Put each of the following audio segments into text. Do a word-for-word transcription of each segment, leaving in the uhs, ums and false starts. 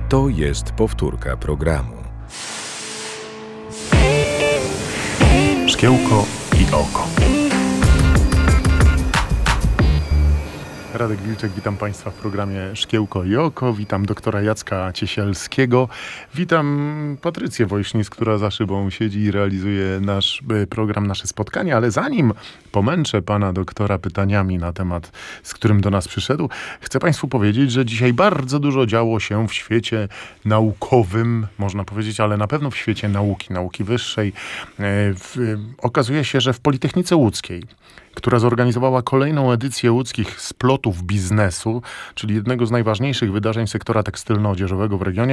To jest powtórka programu. Szkiełko i oko. Radek Wilczek, witam Państwa w programie Szkiełko i oko. Witam doktora Jacka Ciesielskiego. Witam Patrycję Wojsznic, która za szybą siedzi i realizuje nasz program, nasze spotkanie. Ale zanim pomęczę pana doktora pytaniami na temat, z którym do nas przyszedł, chcę Państwu powiedzieć, że dzisiaj bardzo dużo działo się w świecie naukowym, można powiedzieć, ale na pewno w świecie nauki, nauki wyższej. W, okazuje się, że w Politechnice Łódzkiej, która zorganizowała kolejną edycję łódzkich splotów biznesu, czyli jednego z najważniejszych wydarzeń sektora tekstylno-odzieżowego w regionie.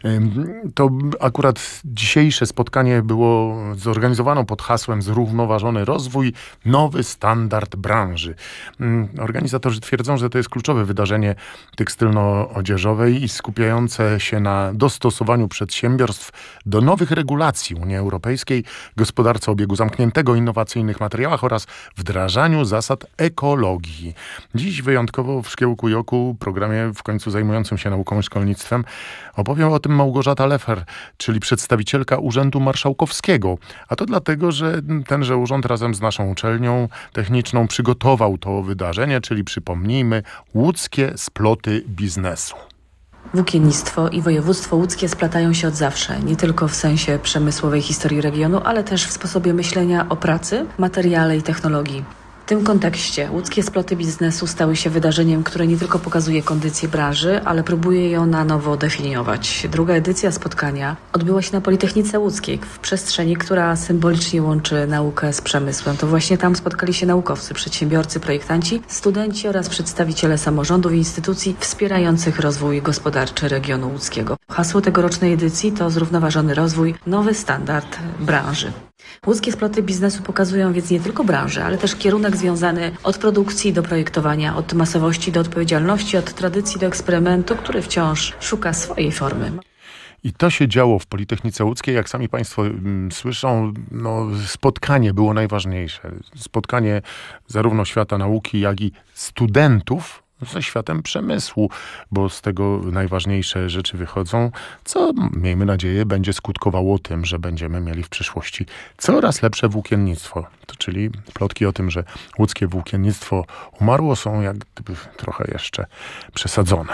To akurat dzisiejsze spotkanie było zorganizowane pod hasłem Zrównoważony rozwój, nowy standard branży. Organizatorzy twierdzą, że to jest kluczowe wydarzenie tekstylno-odzieżowej i skupiające się na dostosowaniu przedsiębiorstw do nowych regulacji Unii Europejskiej, gospodarce obiegu zamkniętego, innowacyjnych materiałach oraz wdrażaniu zasad ekologii. Dziś wyjątkowo w Szkiełku i oku, programie w końcu zajmującym się nauką i szkolnictwem, opowie o tym Małgorzata Lefer, czyli przedstawicielka Urzędu Marszałkowskiego. A to dlatego, że tenże urząd razem z naszą uczelnią techniczną przygotował to wydarzenie, czyli przypomnijmy, łódzkie sploty biznesu. Włókiennictwo i województwo łódzkie splatają się od zawsze, nie tylko w sensie przemysłowej historii regionu, ale też w sposobie myślenia o pracy, materiale i technologii. W tym kontekście łódzkie sploty biznesu stały się wydarzeniem, które nie tylko pokazuje kondycję branży, ale próbuje ją na nowo definiować. Druga edycja spotkania odbyła się na Politechnice Łódzkiej, w przestrzeni, która symbolicznie łączy naukę z przemysłem. To właśnie tam spotkali się naukowcy, przedsiębiorcy, projektanci, studenci oraz przedstawiciele samorządów i instytucji wspierających rozwój gospodarczy regionu łódzkiego. Hasło tegorocznej edycji to zrównoważony rozwój, nowy standard branży. Łódzkie sploty biznesu pokazują więc nie tylko branżę, ale też kierunek związany od produkcji do projektowania, od masowości do odpowiedzialności, od tradycji do eksperymentu, który wciąż szuka swojej formy. I to się działo w Politechnice Łódzkiej. Jak sami Państwo m, słyszą, no, spotkanie było najważniejsze. Spotkanie zarówno świata nauki, jak i studentów ze światem przemysłu, bo z tego najważniejsze rzeczy wychodzą, co, miejmy nadzieję, będzie skutkowało tym, że będziemy mieli w przyszłości coraz lepsze włókiennictwo. To czyli plotki o tym, że łódzkie włókiennictwo umarło, są jak gdyby trochę jeszcze przesadzone.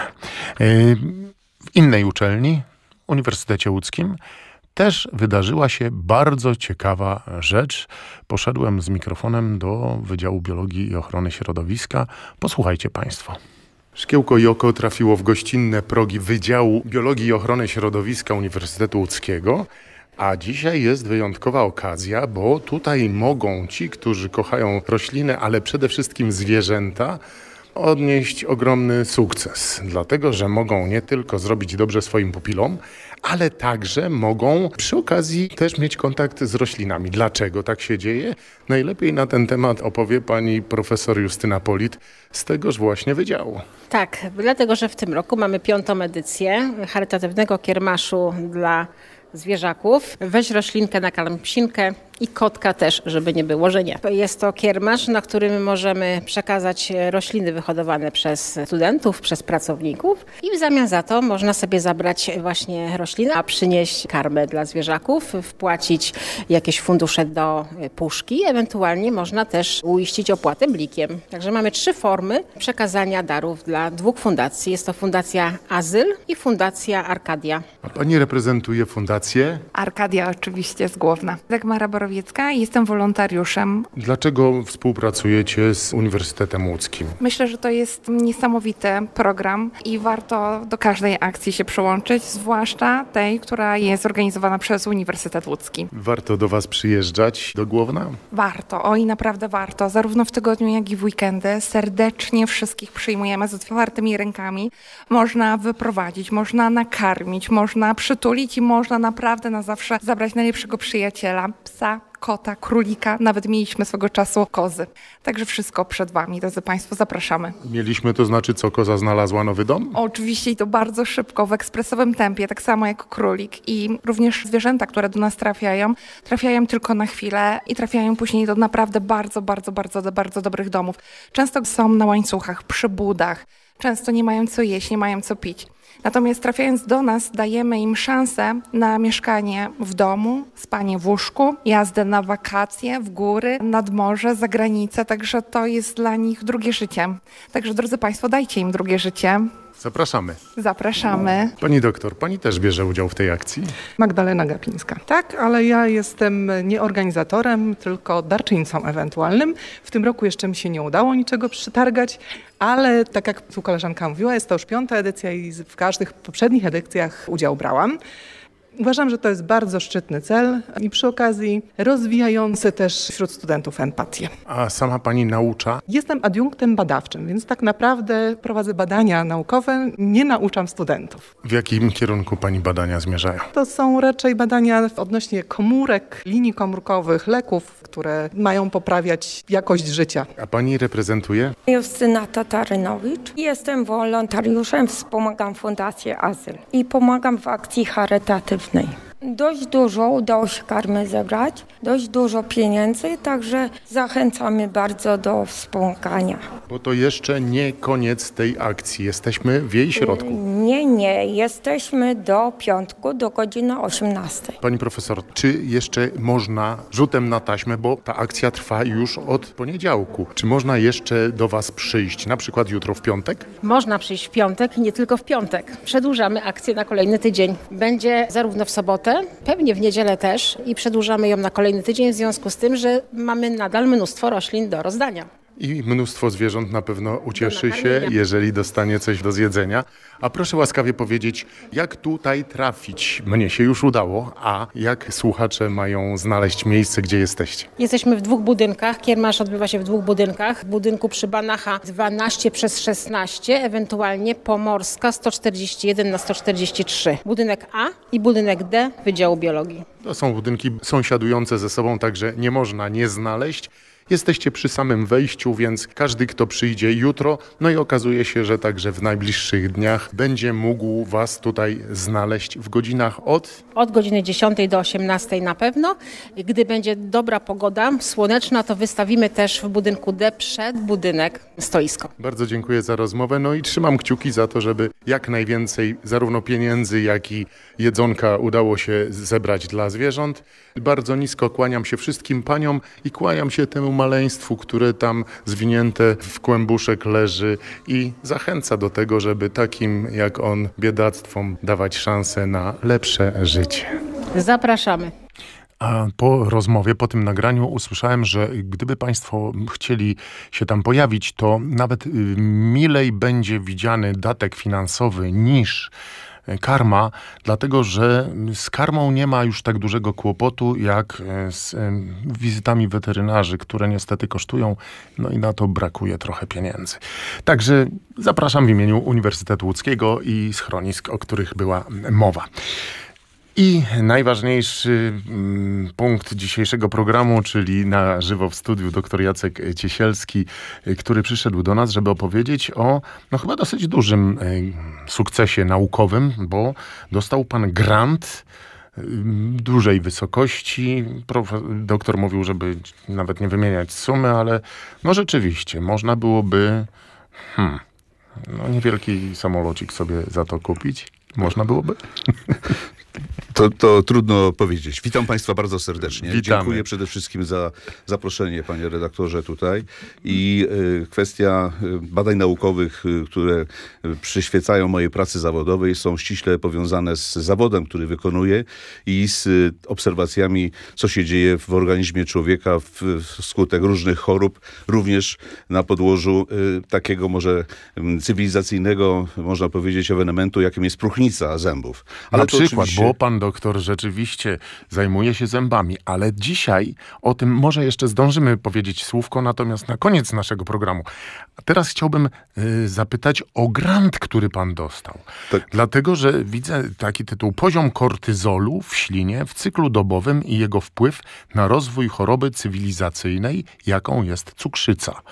W innej uczelni, Uniwersytecie Łódzkim, też wydarzyła się bardzo ciekawa rzecz. Poszedłem z mikrofonem do Wydziału Biologii i Ochrony Środowiska. Posłuchajcie Państwo. Szkiełko i oko trafiło w gościnne progi Wydziału Biologii i Ochrony Środowiska Uniwersytetu Łódzkiego. A dzisiaj jest wyjątkowa okazja, bo tutaj mogą ci, którzy kochają rośliny, ale przede wszystkim zwierzęta, odnieść ogromny sukces. Dlatego, że mogą nie tylko zrobić dobrze swoim pupilom, ale także mogą przy okazji też mieć kontakt z roślinami. Dlaczego tak się dzieje? Najlepiej na ten temat opowie pani profesor Justyna Polit z tegoż właśnie wydziału. Tak, dlatego, że w tym roku mamy piątą edycję charytatywnego kiermaszu dla zwierzaków. Weź roślinkę, nakarm psinkę i kotka też, żeby nie było, że nie. Jest to kiermasz, na którym możemy przekazać rośliny wyhodowane przez studentów, przez pracowników i w zamian za to można sobie zabrać właśnie rośliny, a przynieść karmę dla zwierzaków, wpłacić jakieś fundusze do puszki, ewentualnie można też uiścić opłatę blikiem. Także mamy trzy formy przekazania darów dla dwóch fundacji. Jest to Fundacja Azyl i Fundacja Arkadia. A pani reprezentuje fundację? Arkadia oczywiście z Głowna. Dagmara Borowiecka, jestem wolontariuszem. Dlaczego współpracujecie z Uniwersytetem Łódzkim? Myślę, że to jest niesamowity program i warto do każdej akcji się przyłączyć, zwłaszcza tej, która jest zorganizowana przez Uniwersytet Łódzki. Warto do Was przyjeżdżać do Głowna? Warto, oj naprawdę warto. Zarówno w tygodniu, jak i w weekendy. Serdecznie wszystkich przyjmujemy z otwartymi rękami. Można wyprowadzić, można nakarmić, można przytulić i można naprawdę na zawsze zabrać najlepszego przyjaciela, psa, kota, królika, nawet mieliśmy swego czasu kozy. Także wszystko przed Wami, drodzy Państwo, zapraszamy. Mieliśmy, to znaczy co, koza znalazła nowy dom? Oczywiście i to bardzo szybko, w ekspresowym tempie, tak samo jak królik. I również zwierzęta, które do nas trafiają, trafiają tylko na chwilę i trafiają później do naprawdę bardzo, bardzo, bardzo, bardzo dobrych domów. Często są na łańcuchach, przy budach. często nie mają co jeść, nie mają co pić. Natomiast trafiając do nas, dajemy im szansę na mieszkanie w domu, spanie w łóżku, jazdę na wakacje, w góry, nad morze, za granicę, także to jest dla nich drugie życie. Także drodzy Państwo, dajcie im drugie życie. Zapraszamy. Zapraszamy. Pani doktor, pani też bierze udział w tej akcji? Magdalena Gapińska. Tak, ale ja jestem nie organizatorem, tylko darczyńcą ewentualnym. W tym roku jeszcze mi się nie udało niczego przytargać, ale tak jak tu koleżanka mówiła, jest to już piąta edycja i w każdych poprzednich edycjach udział brałam. Uważam, że to jest bardzo szczytny cel i przy okazji rozwijający też wśród studentów empatię. A sama pani naucza? Jestem adiunktem badawczym, więc tak naprawdę prowadzę badania naukowe, nie nauczam studentów. W jakim kierunku pani badania zmierzają? To są raczej badania odnośnie komórek, linii komórkowych, leków, które mają poprawiać jakość życia. A pani reprezentuje? Justyna Tatarynowicz. Jestem wolontariuszem, wspomagam Fundację Azyl i pomagam w akcji charytatywnej. Dość dużo udało się karmy zebrać, dość dużo pieniędzy, także zachęcamy bardzo do wspomagania. Bo to jeszcze nie koniec tej akcji. Jesteśmy w jej środku. Nie, nie. Jesteśmy do piątku, do godziny osiemnastej. Pani profesor, czy jeszcze można rzutem na taśmę, bo ta akcja trwa już od poniedziałku. Czy można jeszcze do was przyjść, na przykład jutro w piątek? Można przyjść w piątek i nie tylko w piątek. Przedłużamy akcję na kolejny tydzień. Będzie zarówno w sobotę, pewnie w niedzielę też i przedłużamy ją na kolejny tydzień w związku z tym, że mamy nadal mnóstwo roślin do rozdania. I mnóstwo zwierząt na pewno ucieszy się, jeżeli dostanie coś do zjedzenia. A proszę łaskawie powiedzieć, jak tutaj trafić? Mnie się już udało, a jak słuchacze mają znaleźć miejsce, gdzie jesteście? Jesteśmy w dwóch budynkach. Kiermasz odbywa się w dwóch budynkach. W budynku przy Banacha dwanaście przez szesnaście, ewentualnie Pomorska sto czterdzieści jeden na sto czterdzieści trzy. Budynek A i budynek D Wydziału Biologii. To są budynki sąsiadujące ze sobą, także nie można nie znaleźć. Jesteście przy samym wejściu, więc każdy, kto przyjdzie jutro, no i okazuje się, że także w najbliższych dniach będzie mógł was tutaj znaleźć w godzinach od... Od godziny dziesiątej do osiemnastej na pewno. Gdy będzie dobra pogoda, słoneczna, to wystawimy też w budynku D przed budynek stoisko. Bardzo dziękuję za rozmowę, no i trzymam kciuki za to, żeby jak najwięcej zarówno pieniędzy, jak i jedzonka udało się zebrać dla zwierząt. Bardzo nisko kłaniam się wszystkim paniom i kłaniam się temu maleństwu, które tam zwinięte w kłębuszek leży i zachęca do tego, żeby takim jak on biedactwom dawać szansę na lepsze życie. Zapraszamy. A po rozmowie, po tym nagraniu usłyszałem, że gdyby państwo chcieli się tam pojawić, to nawet milej będzie widziany datek finansowy niż karma, dlatego że z karmą nie ma już tak dużego kłopotu jak z wizytami weterynarzy, które niestety kosztują, no i na to brakuje trochę pieniędzy. Także zapraszam w imieniu Uniwersytetu Łódzkiego i schronisk, o których była mowa. I najważniejszy mm, punkt dzisiejszego programu, czyli na żywo w studiu dr Jacek Ciesielski, który przyszedł do nas, żeby opowiedzieć o no chyba dosyć dużym y, sukcesie naukowym, bo dostał pan grant y, dużej wysokości. Profe- doktor mówił, żeby nawet nie wymieniać sumy, ale no rzeczywiście można byłoby hmm, no niewielki samolocik sobie za to kupić. Można byłoby? To, to trudno powiedzieć. Witam Państwa bardzo serdecznie. Witamy. Dziękuję przede wszystkim za zaproszenie, panie redaktorze, tutaj. I y, kwestia y, badań naukowych, y, które przyświecają mojej pracy zawodowej, są ściśle powiązane z zawodem, który wykonuję i z y, obserwacjami, co się dzieje w organizmie człowieka w, wskutek różnych chorób, również na podłożu y, takiego może y, cywilizacyjnego, można powiedzieć, ewenementu, jakim jest próchnica zębów. Ale na to przykład, oczywiście... bo pan doktor rzeczywiście zajmuje się zębami, ale dzisiaj o tym może jeszcze zdążymy powiedzieć słówko, natomiast na koniec naszego programu. A teraz chciałbym y, zapytać o grant, który pan dostał. Tak. Dlatego, że widzę taki tytuł: Poziom kortyzolu w ślinie w cyklu dobowym i jego wpływ na rozwój choroby cywilizacyjnej, jaką jest cukrzyca.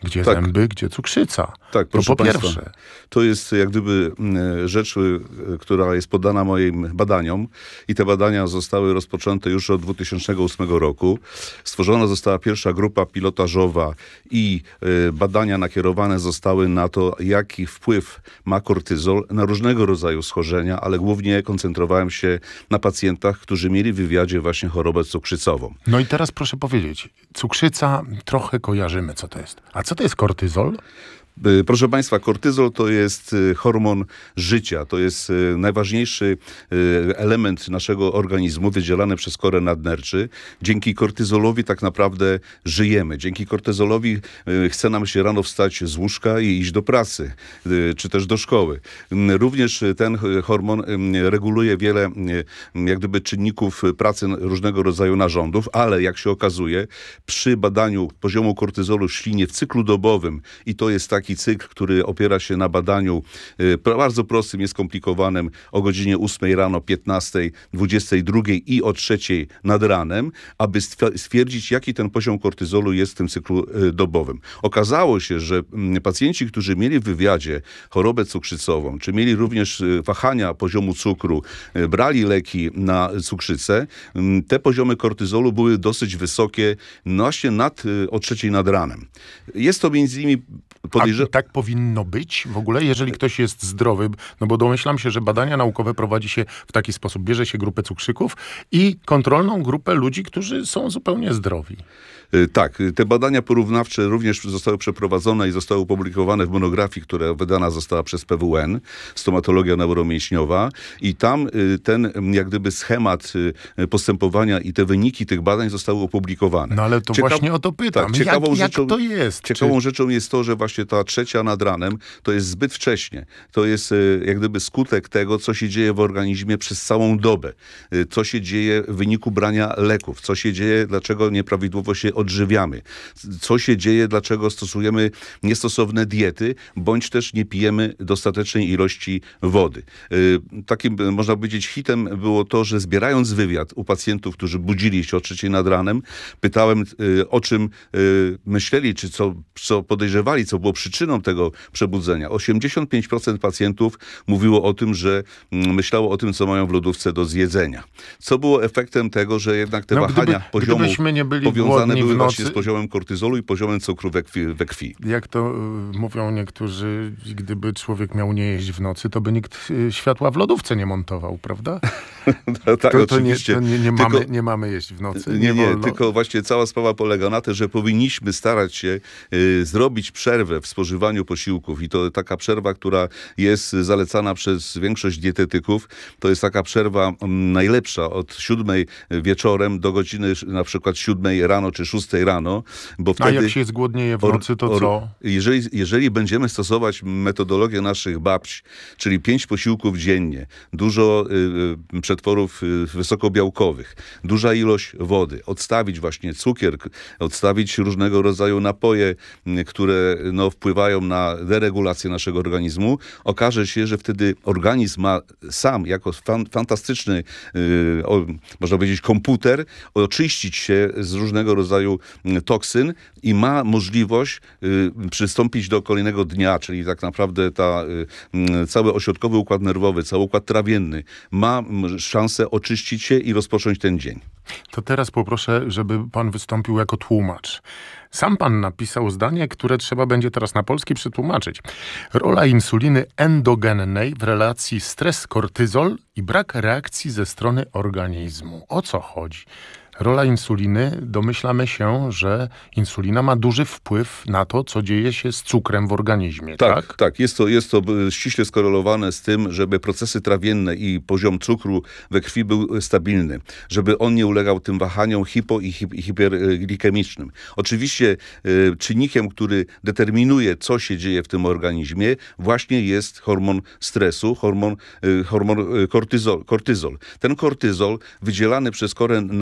Gdzie Tak. zęby, gdzie cukrzyca. Tak, to proszę po państwa. pierwsze. To jest jak gdyby mm, rzecz, y, która jest poddana moim badaniom i te badania zostały rozpoczęte już od dwa tysiące ósmego roku. Stworzona została pierwsza grupa pilotażowa i y, badania nakierowane zostały na to, jaki wpływ ma kortyzol na różnego rodzaju schorzenia, ale głównie koncentrowałem się na pacjentach, którzy mieli w wywiadzie właśnie chorobę cukrzycową. No i teraz proszę powiedzieć, cukrzyca trochę kojarzymy, co to jest. A co to jest kortyzol? Y, Proszę państwa, kortyzol to jest y, hormon życia. To jest y, najważniejszy y, element naszego organizmu wydzielany przez korę nadnerczy. Dzięki kortyzolowi tak naprawdę żyjemy. Dzięki kortyzolowi y, chce nam się rano wstać z łóżka i iść do pracy, y, czy też do szkoły. Y, Również y, ten y, hormon y, reguluje wiele y, jak gdyby czynników pracy różnego rodzaju narządów, ale jak się okazuje, przy badaniu poziomu kortyzolu w ślinie w cyklu dobowym, i to jest taki cykl, który opiera się na badaniu y, bardzo prostym, nieskomplikowanym o godzinie ósmej rano, piętnastej, dwudziestej drugiej i o trzeciej nad ranem, aby stwi- stwierdzić, jaki ten poziom kortyzolu jest w tym cyklu y, dobowym. Okazało się, że y, pacjenci, którzy mieli w wywiadzie chorobę cukrzycową, czy mieli również y, wahania poziomu cukru, y, brali leki na cukrzycę, y, te poziomy kortyzolu były dosyć wysokie, no właśnie nad, y, o trzeciej nad ranem. Jest to między innymi podejrzewam. A tak powinno być w ogóle, jeżeli ktoś jest zdrowy? No bo domyślam się, że badania naukowe prowadzi się w taki sposób. Bierze się grupę cukrzyków i kontrolną grupę ludzi, którzy są zupełnie zdrowi. Tak, te badania porównawcze również zostały przeprowadzone i zostały opublikowane w monografii, która wydana została przez P W N, stomatologia neuromięśniowa, i tam ten jak gdyby schemat postępowania i te wyniki tych badań zostały opublikowane. No ale to Ciekaw... właśnie o to pytam. Tak, ciekawą jak, rzeczą, jak to jest? Ciekawą Czy... rzeczą jest to, że właśnie ta trzecia nad ranem to jest zbyt wcześnie. To jest jak gdyby skutek tego, co się dzieje w organizmie przez całą dobę. Co się dzieje w wyniku brania leków. Co się dzieje, dlaczego nieprawidłowo się odżywiamy. Co się dzieje, dlaczego stosujemy niestosowne diety, bądź też nie pijemy dostatecznej ilości wody. Takim, można powiedzieć, hitem było to, że zbierając wywiad u pacjentów, którzy budzili się o trzeciej nad ranem, pytałem, o czym myśleli, czy co, co podejrzewali, co było przyczyną tego przebudzenia. osiemdziesiąt pięć procent pacjentów mówiło o tym, że myślało o tym, co mają w lodówce do zjedzenia. Co było efektem tego, że jednak te no, wahania gdyby, poziomu nie byli powiązane były w nocy, właśnie z poziomem kortyzolu i poziomem cukru we krwi. We krwi. Jak to y, mówią niektórzy, gdyby człowiek miał nie jeść w nocy, to by nikt y, światła w lodówce nie montował, prawda? tak, to, to oczywiście. Nie, to nie, nie, tylko, mamy, nie mamy jeść w nocy. Nie, nie, nie, wolno. tylko właśnie cała sprawa polega na tym, że powinniśmy starać się y, zrobić przerwę w spożywaniu posiłków, i to taka przerwa, która jest zalecana przez większość dietetyków. To jest taka przerwa m, najlepsza od siódmej wieczorem do godziny na przykład siódmej rano czy szóstej rano, bo wtedy... A jak się zgłodnieje w nocy, to or, co? Jeżeli, jeżeli będziemy stosować metodologię naszych babci, czyli pięć posiłków dziennie, dużo y, przetworów y, wysokobiałkowych, duża ilość wody, odstawić właśnie cukier, odstawić różnego rodzaju napoje, y, które no, wpływają na deregulację naszego organizmu, okaże się, że wtedy organizm ma sam, jako fan, fantastyczny, y, o, można powiedzieć, komputer, oczyścić się z różnego rodzaju toksyn i ma możliwość y, przystąpić do kolejnego dnia, czyli tak naprawdę ta, y, cały ośrodkowy układ nerwowy, cały układ trawienny ma m, szansę oczyścić się i rozpocząć ten dzień. To teraz poproszę, żeby pan wystąpił jako tłumacz. Sam pan napisał zdanie, które trzeba będzie teraz na polski przetłumaczyć. Rola insuliny endogennej w relacji stres-kortyzol i brak reakcji ze strony organizmu. O co chodzi? Rola insuliny, domyślamy się, że insulina ma duży wpływ na to, co dzieje się z cukrem w organizmie, tak? Tak, tak. Jest to, jest to ściśle skorelowane z tym, żeby procesy trawienne i poziom cukru we krwi był stabilny, żeby on nie ulegał tym wahaniom hipo- i, hi- i hiperglikemicznym. Oczywiście y, czynnikiem, który determinuje, co się dzieje w tym organizmie, właśnie jest hormon stresu, hormon, y, hormon y, kortyzol, kortyzol. Ten kortyzol wydzielany przez korę nadnerczną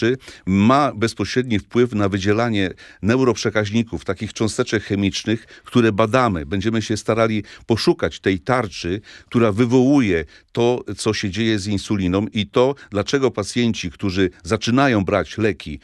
rzeczy ma bezpośredni wpływ na wydzielanie neuroprzekaźników, takich cząsteczek chemicznych, które badamy. Będziemy się starali poszukać tej tarczy, która wywołuje to, co się dzieje z insuliną i to, dlaczego pacjenci, którzy zaczynają brać leki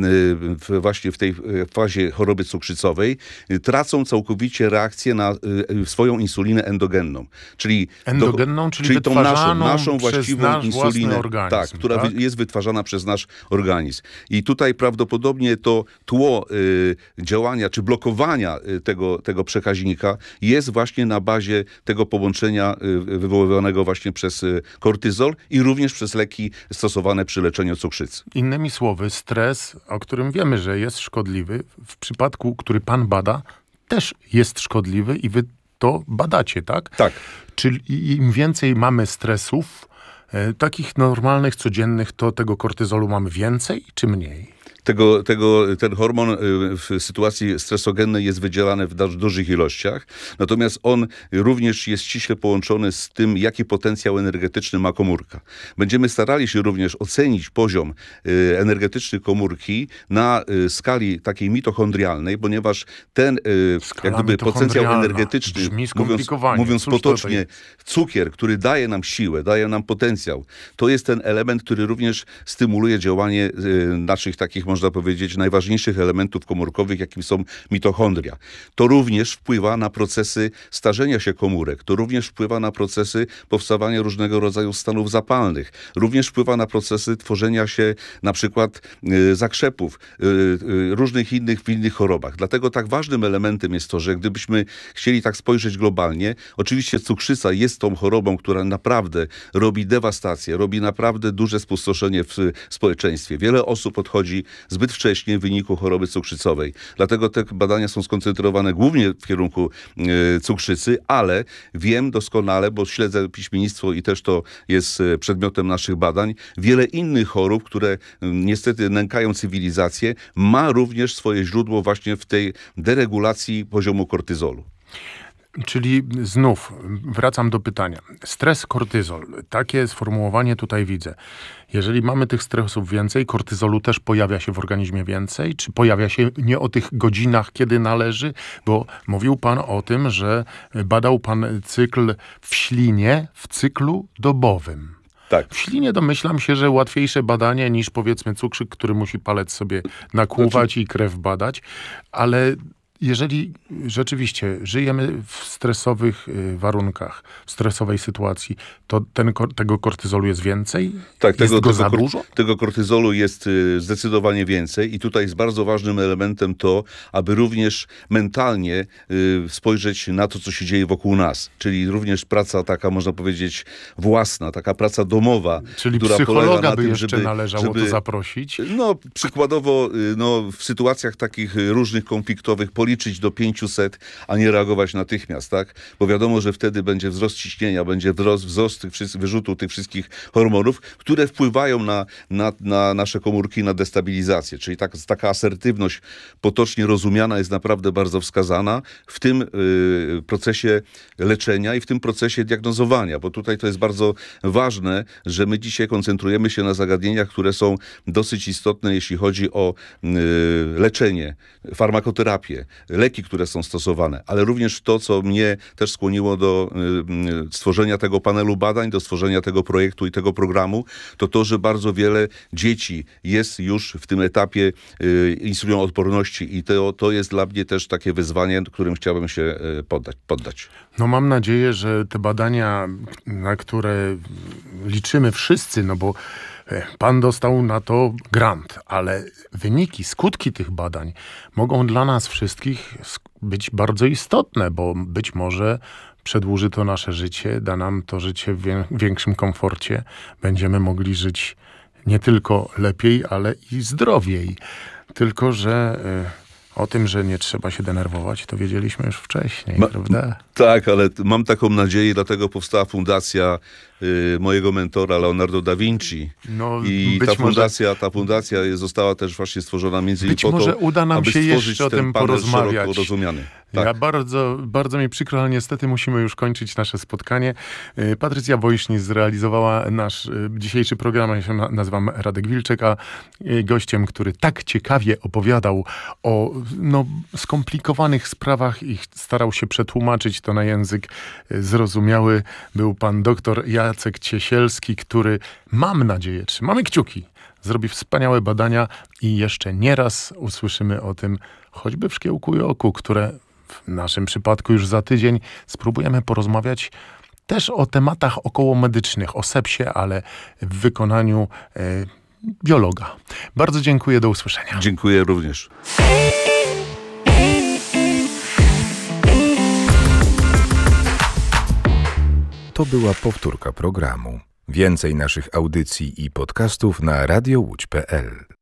w, właśnie w tej fazie choroby cukrzycowej, tracą całkowicie reakcję na swoją insulinę endogenną. Czyli endogenną, do, czyli, czyli tą naszą, naszą przez właściwą nasz insulinę, organizm, tak, która tak? Wy, jest wytwarzana przez nasz organizm. I tutaj prawdopodobnie to tło y, działania, czy blokowania y, tego, tego przekaźnika jest właśnie na bazie tego połączenia y, wywoływanego właśnie przez y, kortyzol i również przez leki stosowane przy leczeniu cukrzycy. Innymi słowy, stres, o którym wiemy, że jest szkodliwy, w przypadku, który pan bada, też jest szkodliwy i wy to badacie, tak? Tak. Czyli im więcej mamy stresów, e, takich normalnych, codziennych, to tego kortyzolu mamy więcej czy mniej? Tego, tego, ten hormon w sytuacji stresogennej jest wydzielany w dużych ilościach, natomiast on również jest ściśle połączony z tym, jaki potencjał energetyczny ma komórka. Będziemy starali się również ocenić poziom energetyczny komórki na skali takiej mitochondrialnej, ponieważ ten jak gdyby potencjał energetyczny, mówiąc, mówiąc potocznie, cukier, który daje nam siłę, daje nam potencjał, to jest ten element, który również stymuluje działanie naszych takich, można powiedzieć, najważniejszych elementów komórkowych, jakim są mitochondria. To również wpływa na procesy starzenia się komórek, to również wpływa na procesy powstawania różnego rodzaju stanów zapalnych, również wpływa na procesy tworzenia się na przykład y, zakrzepów, y, y, różnych innych w innych chorobach. Dlatego tak ważnym elementem jest to, że gdybyśmy chcieli tak spojrzeć globalnie, oczywiście cukrzyca jest tą chorobą, która naprawdę robi dewastację, robi naprawdę duże spustoszenie w społeczeństwie. Wiele osób odchodzi zbyt wcześnie w wyniku choroby cukrzycowej. Dlatego te badania są skoncentrowane głównie w kierunku y, cukrzycy, ale wiem doskonale, bo śledzę piśmiennictwo i też to jest przedmiotem naszych badań, wiele innych chorób, które y, niestety nękają cywilizację, ma również swoje źródło właśnie w tej deregulacji poziomu kortyzolu. Czyli znów wracam do pytania. Stres, kortyzol. Takie sformułowanie tutaj widzę. Jeżeli mamy tych stresów więcej, kortyzolu też pojawia się w organizmie więcej? Czy pojawia się nie o tych godzinach, kiedy należy? Bo mówił pan o tym, że badał pan cykl w ślinie w cyklu dobowym. Tak. W ślinie domyślam się, że łatwiejsze badanie niż powiedzmy cukrzyk, który musi palec sobie nakłuwać znaczy... i krew badać, ale jeżeli rzeczywiście żyjemy w stresowych warunkach, w stresowej sytuacji, to ten, tego kortyzolu jest więcej? Tak, jest tego, go tego, za dużo? Tego kortyzolu jest zdecydowanie więcej i tutaj jest bardzo ważnym elementem to, aby również mentalnie spojrzeć na to, co się dzieje wokół nas. Czyli również praca taka, można powiedzieć, własna, taka praca domowa. Czyli która psychologa polega na by tym, jeszcze żeby, należało żeby, to zaprosić? No, przykładowo no, w sytuacjach takich różnych konfliktowych policzyć do pięciuset, a nie reagować natychmiast, tak? Bo wiadomo, że wtedy będzie wzrost ciśnienia, będzie wzrost, wzrost tych wszystkich, wyrzutu tych wszystkich hormonów, które wpływają na, na, na nasze komórki, na destabilizację. Czyli tak, taka asertywność potocznie rozumiana jest naprawdę bardzo wskazana w tym y, procesie leczenia i w tym procesie diagnozowania, bo tutaj to jest bardzo ważne, że my dzisiaj koncentrujemy się na zagadnieniach, które są dosyć istotne, jeśli chodzi o y, leczenie, farmakoterapię, leki, które są stosowane, ale również to, co mnie też skłoniło do y, stworzenia tego panelu badań, do stworzenia tego projektu i tego programu, to to, że bardzo wiele dzieci jest już w tym etapie y, insulinoodporności i to, to jest dla mnie też takie wyzwanie, którym chciałbym się y, poddać, poddać. No mam nadzieję, że te badania, na które liczymy wszyscy, no bo pan dostał na to grant, ale wyniki, skutki tych badań mogą dla nas wszystkich być bardzo istotne, bo być może przedłuży to nasze życie, da nam to życie w większym komforcie. Będziemy mogli żyć nie tylko lepiej, ale i zdrowiej. Tylko że o tym, że nie trzeba się denerwować, to wiedzieliśmy już wcześniej, Ma, prawda? Tak, ale mam taką nadzieję, dlatego powstała fundacja y, mojego mentora Leonardo da Vinci. No, I ta fundacja, może, ta fundacja została też właśnie stworzona między innymi po to, może uda nam aby się stworzyć jeszcze o ten tym panel porozmawiać. szeroko rozumiany. Ja bardzo, bardzo mi przykro, ale niestety musimy już kończyć nasze spotkanie. Patrycja Woźnic zrealizowała nasz dzisiejszy program. Ja się nazywam Radek Wilczek, a gościem, który tak ciekawie opowiadał o no, skomplikowanych sprawach i starał się przetłumaczyć to na język zrozumiały, był pan doktor Jacek Ciesielski, który, mam nadzieję, trzymamy kciuki, zrobi wspaniałe badania i jeszcze nieraz usłyszymy o tym, choćby w Szkiełku i Oku, które w naszym przypadku już za tydzień spróbujemy porozmawiać też o tematach okołomedycznych, o sepsie, ale w wykonaniu e, biologa. Bardzo dziękuję, do usłyszenia. Dziękuję również. To była powtórka programu. Więcej naszych audycji i podcastów na radio łódź kropka pe el.